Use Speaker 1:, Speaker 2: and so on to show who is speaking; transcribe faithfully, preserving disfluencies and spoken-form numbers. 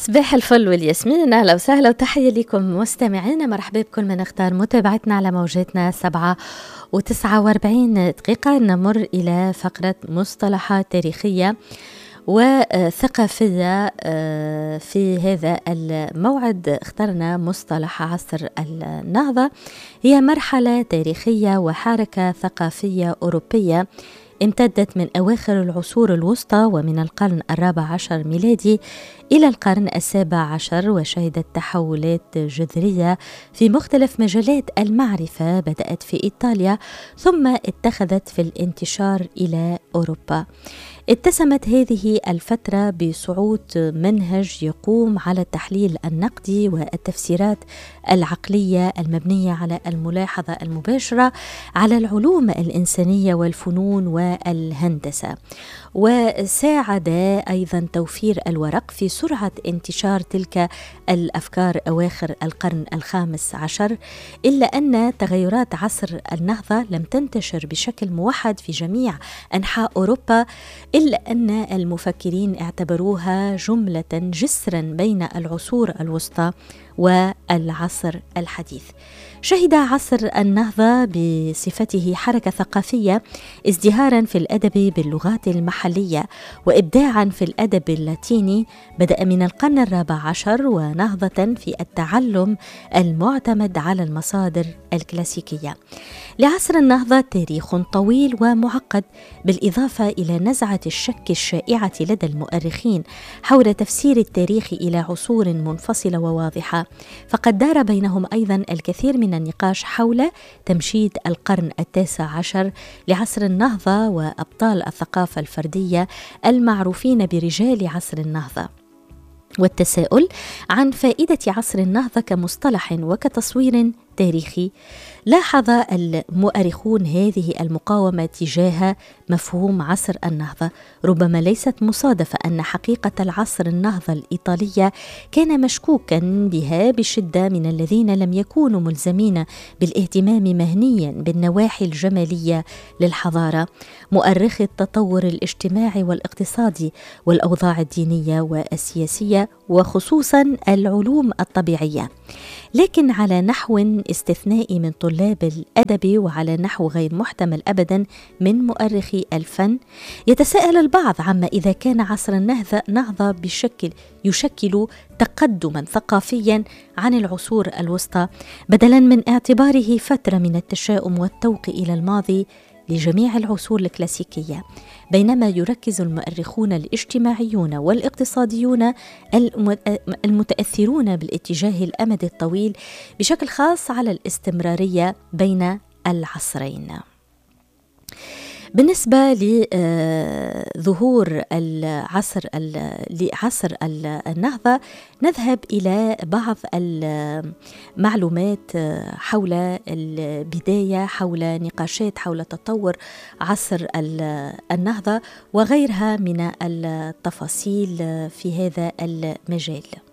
Speaker 1: صباح الفل والياسمين، أهلا وسهلا وتحية لكم مستمعينا. مرحبا بكل من اختار متابعتنا على موجاتنا سبعة وتسعة واربعين دقيقة. نمر إلى فقرة مصطلحات تاريخية وثقافية. في هذا الموعد اخترنا مصطلح عصر النهضة. هي مرحلة تاريخية وحركة ثقافية أوروبية امتدت من أواخر العصور الوسطى ومن القرن الرابع عشر ميلادي إلى القرن السابع عشر، وشهدت تحولات جذرية في مختلف مجالات المعرفة بدأت في إيطاليا ثم اتخذت في الانتشار إلى أوروبا. اتسمت هذه الفترة بصعود منهج يقوم على التحليل النقدي والتفسيرات العقلية المبنية على الملاحظة المباشرة على العلوم الإنسانية والفنون والهندسة، وساعد أيضا توفير الورق في سرعة انتشار تلك الأفكار أواخر القرن الخامس عشر، إلا أن تغيرات عصر النهضة لم تنتشر بشكل موحد في جميع أنحاء أوروبا، إلا أن المفكرين اعتبروها جملة جسرا بين العصور الوسطى والعصر الحديث. شهد عصر النهضة بصفته حركة ثقافية ازدهارا في الأدب باللغات المحلية وإبداعا في الأدب اللاتيني، بدأ من القرن الرابع عشر، ونهضة في التعلم المعتمد على المصادر الكلاسيكية. لعصر النهضة تاريخ طويل ومعقد، بالإضافة إلى نزعة الشك الشائعة لدى المؤرخين حول تفسير التاريخ إلى عصور منفصلة وواضحة، فقد دار بينهم أيضا الكثير من النقاش حول تمشيد القرن التاسع عشر لعصر النهضة وأبطال الثقافة الفردية المعروفين برجال عصر النهضة، والتساؤل عن فائدة عصر النهضة كمصطلح وكتصوير تاريخي. لاحظ المؤرخون هذه المقاومة تجاه مفهوم عصر النهضة. ربما ليست مصادفة أن حقيقة العصر النهضة الإيطالية كان مشكوكا بها بشدة من الذين لم يكونوا ملزمين بالاهتمام مهنيا بالنواحي الجمالية للحضارة، مؤرخي التطور الاجتماعي والاقتصادي والأوضاع الدينية والسياسية وخصوصا العلوم الطبيعية. لكن على نحو استثنائي من طلاب الأدب وعلى نحو غير محتمل أبدا من مؤرخي الفن، يتساءل البعض عما إذا كان عصر النهضة بشكل يشكل تقدما ثقافيا عن العصور الوسطى، بدلا من اعتباره فترة من التشاؤم والتوق إلى الماضي لجميع العصور الكلاسيكية، بينما يركز المؤرخون الاجتماعيون والاقتصاديون المتأثرون بالاتجاه الأمد الطويل بشكل خاص على الاستمرارية بين العصرين. بالنسبة لظهور العصر لعصر النهضة، نذهب إلى بعض المعلومات حول البداية، حول نقاشات حول تطور عصر النهضة وغيرها من التفاصيل في هذا المجال.